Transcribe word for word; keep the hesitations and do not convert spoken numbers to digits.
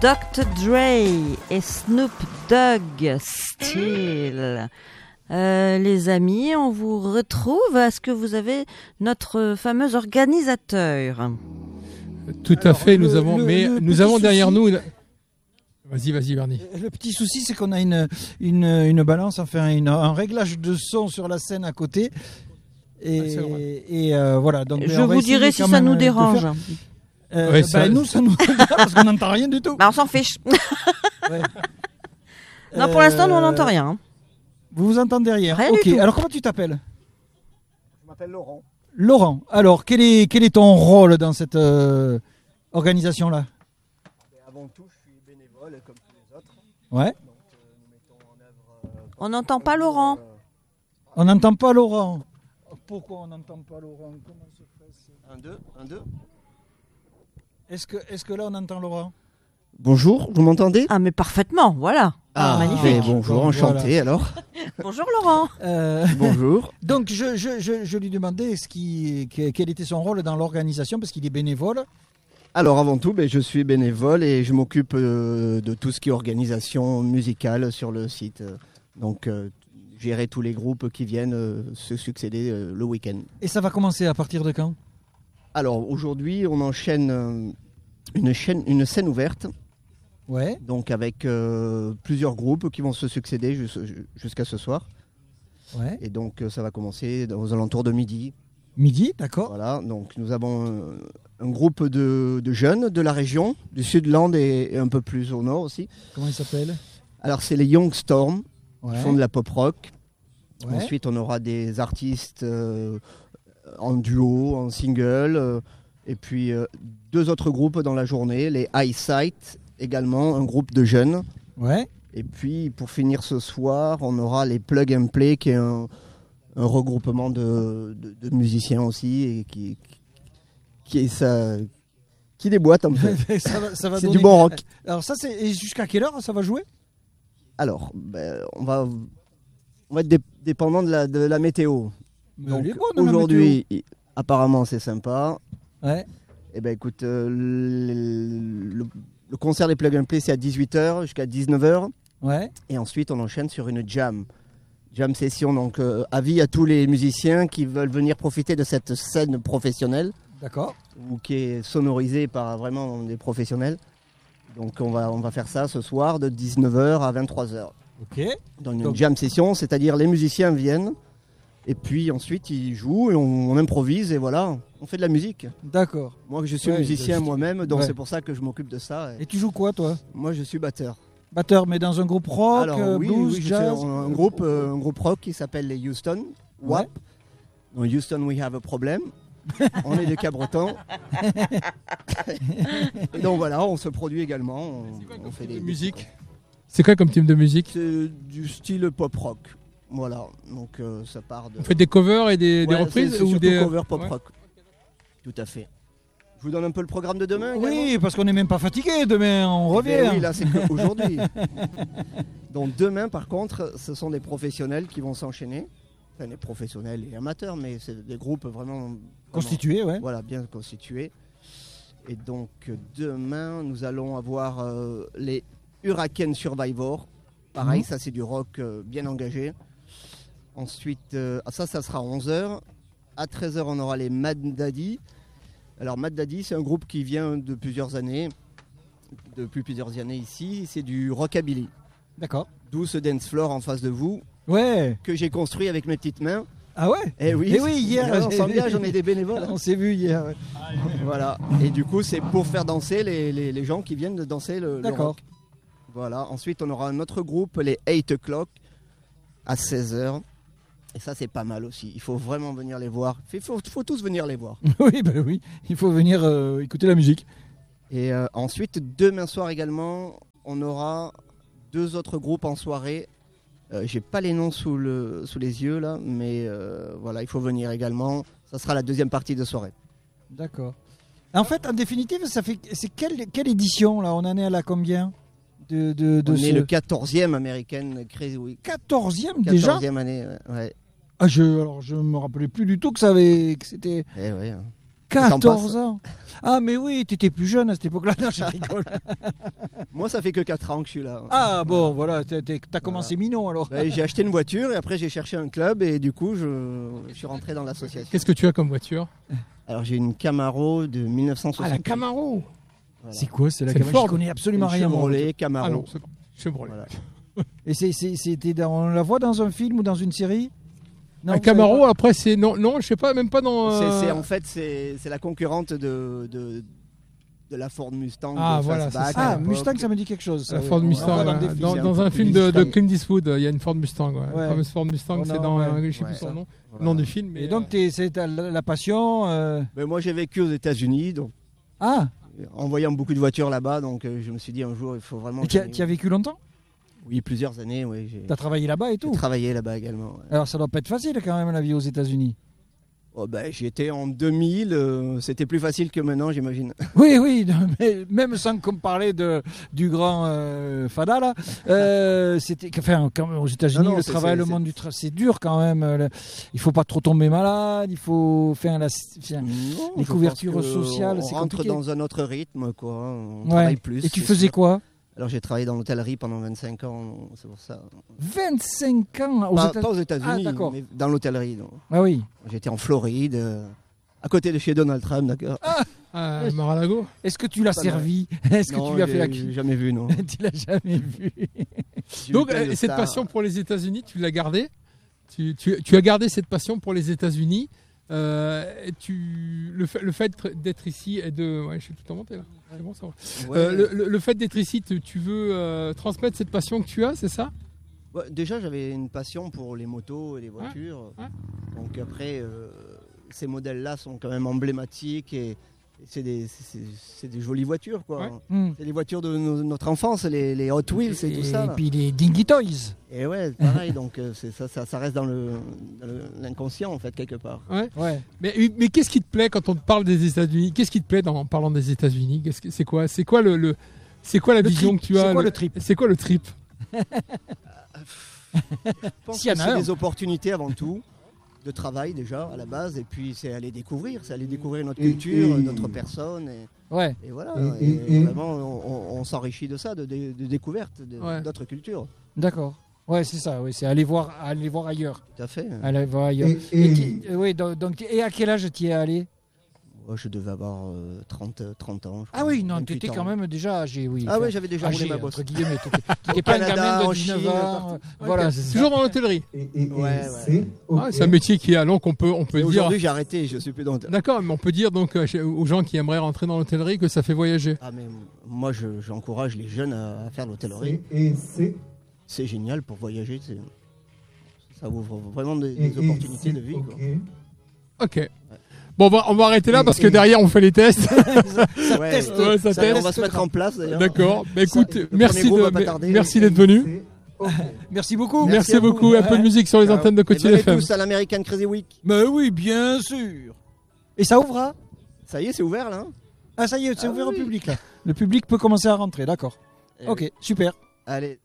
docteur Dre et Snoop Dogg, Still. Euh, les amis, on vous retrouve. Est-ce que vous avez notre fameux organisateur? Tout à Alors, fait, le, nous avons, le, mais le nous avons derrière souci, nous. Une... Vas-y, vas-y, Bernie. Le petit souci, c'est qu'on a une, une, une balance, enfin une, un réglage de son sur la scène à côté. Et, Ah, c'est vrai. et euh, voilà. Donc, Je on va vous essayer dirai si quand ça même nous de dérange. faire- Euh, Ouais, bah, ça- nous, ça nous dérange parce qu'on n'entend rien du tout. Bah, on s'en fiche. Ouais. Non, pour l'instant, nous, on Euh, n'entend rien. hein. Vous vous entendez rien. Rien du Ok. tout. Alors, comment tu t'appelles? Je m'appelle Laurent. Laurent. Alors, quel est, quel est ton rôle dans cette euh, organisation-là? Et avant tout, je suis bénévole comme tous les autres. Ouais. Donc, euh, nous mettons en œuvre. euh, On n'entend pas Laurent. On n'entend pas Laurent. Pourquoi on n'entend pas Laurent? Comment se fait ça? Un, deux, un, deux. Est-ce que, est-ce que là, on entend Laurent? Bonjour, vous m'entendez? Ah, mais parfaitement, voilà. Ah, magnifique. mais bonjour, Bon, enchanté alors. Bonjour Laurent. Euh, Bonjour. Donc, je, je, je, je lui demandais ce qui, que- quel était son rôle dans l'organisation, parce qu'il est bénévole. Alors avant tout, ben, je suis bénévole et je m'occupe euh, de tout ce qui est organisation musicale sur le site. Euh, Donc euh, gérer tous les groupes qui viennent euh, se succéder euh, le week-end. Et ça va commencer à partir de quand? Alors aujourd'hui, on enchaîne euh, une, chaîne, une scène ouverte, Ouais. donc avec euh, plusieurs groupes qui vont se succéder jus- jusqu'à ce soir. Ouais. Et donc euh, ça va commencer aux alentours de midi. Midi, d'accord. Voilà, donc nous avons euh, un groupe de, de jeunes de la région, du Sud-Land et, et un peu plus au nord aussi. Comment il s'appelle? Alors c'est les Young Storm, Ouais. qui font de la pop rock. Ouais. Ensuite on aura des artistes euh, en duo, en single, euh, et puis euh, deux autres groupes dans la journée, les Eyesight également, un groupe de jeunes. Ouais. Et puis pour finir ce soir, on aura les Plug and Play, qui est un, un regroupement de, de- de musiciens aussi, et qui, qui, est ça, qui déboîte un peu. ça va, ça va C'est donner- du bon rock. Alors ça, c'est et jusqu'à quelle heure ça va jouer? Alors, ben, on, va, on va être dé- dépendant de la, de la météo. Mais Donc, elle est bonne, la aujourd'hui, i- apparemment, c'est sympa. météo. Ouais. Eh ben, écoute, euh, le, le- le concert des Plug and Play, c'est à dix-huit heures jusqu'à dix-neuf heures. Ouais. Et ensuite, on enchaîne sur une jam. Jam session, donc euh, avis à tous les musiciens qui veulent venir profiter de cette scène professionnelle D'accord. ou qui est sonorisée par vraiment des professionnels. Donc on va, on va faire ça ce soir de dix-neuf heures à vingt-trois heures. Ok. Dans une Donc- jam session, c'est-à-dire les musiciens viennent et puis ensuite ils jouent et on, on improvise et voilà, on fait de la musique. D'accord. Moi je suis Ouais, musicien je- moi-même, donc ouais. c'est pour ça que je m'occupe de ça. Et Et tu joues quoi, toi? moi je suis batteur. Batteur, mais dans un groupe rock, Alors euh, oui, blues, oui, je jazz. suis un, un groupe, euh, un groupe rock qui s'appelle les Houston, W A P. Dans Houston we have a problem. On est des Cabretons. Et donc voilà, on se produit également. On, on fait des Musique. C'est quoi comme type de musique? C'est du style pop rock. Voilà, donc euh, ça part de. Vous faites des covers et des, des Ouais, reprises c'est- c'est ou surtout des cover pop Ouais. rock. Tout à fait. Je vous donne un peu le programme de demain. Oui, parce qu'on n'est même pas fatigué. Demain, on également revient. Eh oui, là c'est qu'aujourd'hui. Donc demain, par contre, ce sont des professionnels qui vont s'enchaîner. Enfin, des professionnels et amateurs, mais c'est des groupes vraiment, vraiment Constitué, ouais. voilà, bien constitués. Et donc euh, demain, nous allons avoir euh, les Hurricane Survivor. Pareil, Mhm. ça c'est du rock euh, bien engagé. Ensuite, euh, ah, ça, ça sera à onze heures. À treize heures, on aura les Mad Daddy. Alors Mad Daddy, c'est un groupe qui vient de plusieurs années, depuis plusieurs années ici. C'est du rockabilly. D'accord. D'où ce dance floor en face de vous, Ouais. que j'ai construit avec mes petites mains. Ah ouais. Eh oui, Eh oui, hier, on j'ai- s'engage, on est des bénévoles. On s'est vu hier. ouais. Voilà. Et du coup, c'est pour faire danser les, les- les gens qui viennent de danser le, le D'accord. rock. Voilà. Ensuite, on aura un autre groupe, les eight o'clock, à seize heures. Et ça, c'est pas mal aussi. Il faut vraiment venir les voir. Il faut, faut tous venir les voir. Oui, ben oui. Il faut venir euh, écouter la musique. Et euh, ensuite, demain soir également, on aura deux autres groupes en soirée. Euh, J'ai pas les noms sous, le, sous les yeux là, mais euh, voilà, il faut venir également. Ça sera la deuxième partie de soirée. D'accord. En fait, en définitive, ça fait c'est quelle, quelle édition là? On en est à la combien de, de, de on ce est le quatorzième American Crazy Week. quatorzième déjà? quatorzième année, ouais. ouais. Ah, je alors je me rappelais plus du tout que ça avait que c'était Eh ouais, hein. quatorze ans. Ah, mais oui, tu étais plus jeune à cette époque-là. Non, je rigole. Moi, ça fait que quatre ans que je suis là. Ah, bon, voilà, t'as t'as commencé minot alors. Ben, j'ai acheté une voiture et après j'ai cherché un club et du coup je, je suis rentré dans l'association. Qu'est-ce que tu as comme voiture? Alors j'ai une Camaro de mille neuf cent soixante. Ah, la Camaro. Voilà. C'est quoi, c'est la C'est Camaro? Ford. Je connais absolument Une rien. moi. Chevrolet Camaro. Ah non, c'est Chevrolet. Voilà. Et c'est- c'est- c'était dans, on la voit dans un film ou dans une série? Non, Un vous savez Camaro, pas après, c'est. Non, non, je sais pas, même pas dans. euh, C'est- c'est- en fait c'est c'est la concurrente de, de, de la Ford Mustang. Ah, de voilà, Fastback c'est ça. à Ah, l'époque. Mustang, ça me dit quelque chose. ça, La oui. Ford On la Mustang. voit dans ouais. des Dans, films. c'est un dans peu un plus film de, de Mustang. Clint Eastwood, il y a une Ford Mustang. Ouais. Ouais. La fameuse Ford Mustang, Oh c'est non, dans. ouais. euh, je sais Ouais, plus son ça. nom. Voilà. Le nom du film. Mais, Et donc, t'es- c'est ta- la, la passion. euh, Ben, moi j'ai vécu aux États-Unis, donc Ah, en voyant beaucoup de voitures là-bas, donc euh, je me suis dit un jour il faut vraiment. et tu as, que- tu as vécu longtemps? Oui, plusieurs années, oui. J'ai Tu as travaillé là-bas et j'ai tout? travaillé là-bas également. ouais. Alors, ça doit pas être facile quand même la vie aux États-Unis. Oh, ben, j'y étais en deux mille, euh, c'était plus facile que maintenant, j'imagine. Oui, oui, non, mais même sans qu'on parlait de, du grand euh, Fada, là, euh, c'était, enfin, quand même, aux États-Unis, Non, non, le c'est- travail, c'est- le c'est- monde du travail, c'est dur quand même. euh, le- il faut pas trop tomber malade, il faut faire la. enfin, Non, les je couvertures pense que sociales, on c'est rentre compliqué. dans un autre rythme, quoi. On Ouais. travaille plus. Et tu c'est faisais sûr. quoi? Alors j'ai travaillé dans l'hôtellerie pendant vingt-cinq ans, c'est pour ça. vingt-cinq ans aux Pas, États- pas aux États-Unis, Ah, d'accord. mais dans l'hôtellerie. donc. Ah oui. J'étais en Floride, euh, à côté de chez Donald Trump, d'accord. Ah, Mar-a-Lago. Est-ce que tu l'as Pas servi? Est-ce que Non, tu lui as fait la j'ai- cuisine? j'ai jamais vu, non. Tu l'as jamais vu. J'ai eu Donc, plein de euh, cette stars. passion pour les États-Unis, tu l'as gardée tu, tu, tu as gardé cette passion pour les États-Unis. Euh, et tu, le, fait, le fait d'être ici et de. Ouais, je suis tout en montée là. C'est bon, ça va. Ouais. Euh, le, le- le fait d'être ici, tu, tu veux euh, transmettre cette passion que tu as, c'est ça? Ouais, déjà, j'avais une passion pour les motos et les voitures. ouais. Donc après, euh, ces modèles-là sont quand même emblématiques et, et c'est des, c'est- c'est des jolies voitures, quoi. Ouais. Hmm. C'est les voitures de no- notre enfance, les, les Hot Wheels et, tout ça. Et là. puis les Dingy Toys. Et ouais, pareil, donc euh, c'est ça, ça, ça reste dans le- dans le- l'inconscient, en fait, quelque part. Ouais. Ouais. Mais, mais qu'est-ce qui te plaît quand on te parle des États-Unis? Qu'est-ce qui te plaît dans, en parlant des États-Unis? Qu'est-ce que- C'est quoi, c'est quoi le, le- c'est quoi la Le vision trip. que tu as? C'est quoi le trip C'est quoi le trip? Je pense S'il y que en a c'est un. des opportunités avant tout, de travail déjà, à la base, et puis c'est aller découvrir, c'est aller découvrir notre Et- culture, et- notre personne, et, Ouais. et voilà. Et- Et, et- et- vraiment, on, on- on s'enrichit de ça, de, de, de découvertes de- Ouais. d'autres cultures. D'accord. Ouais, c'est ça. Oui, c'est aller voir, aller voir ailleurs. Tout à fait. Aller voir ailleurs. Et- Et, et- qui- euh, oui, donc, donc, et à quel âge tu y es allé? Ouais, je devais avoir euh, trente, trente ans. je Ah crois, oui, non, tu vingt-huit étais ans. quand même déjà âgé, oui. Ah Enfin, oui, j'avais déjà roulé âgé, ma bosse. entre guillemets. Tu n'étais pas un Canada, gamin en de dix-neuf Chine, ans. partout. Voilà, Ok. c'est ça. Toujours dans l'hôtellerie. Et, et- et Ouais, ouais. c'est Ah, ok. c'est un métier qui est à long qu'on peut, on peut Et dire. aujourd'hui, j'ai arrêté, je suis plus dans. D'accord, mais on peut dire donc euh, chez- aux gens qui aimeraient rentrer dans l'hôtellerie que ça fait voyager. Ah, mais moi, je- j'encourage les jeunes à, à faire l'hôtellerie. C'est- Et c'est C'est génial pour voyager. c'est- Ça ouvre vraiment des, et- des et opportunités c'est de vie. ok. quoi. Ok. Bon, on va, on va arrêter là Et- parce que et- derrière on fait les tests. Ouais, teste. ouais. Ouais, ça Ça, teste. on va se mettre en place d'ailleurs. D'accord. Bah, écoute, le merci premier groupe de, va pas tarder. merci d'être venu. C'est ok. Merci beaucoup. Merci, Merci à vous. beaucoup. Un peu de musique sur les Ciao. antennes de Et Côtier venez F M. tous à l'American Crazy Week. Mais oui, bien sûr. Et ça ouvre, hein? Ça y est, c'est ouvert là. hein Ah, ça y est, c'est Ah ouvert oui. au public, là. Le public peut commencer à rentrer, d'accord. Eh Ok, oui. super. Allez.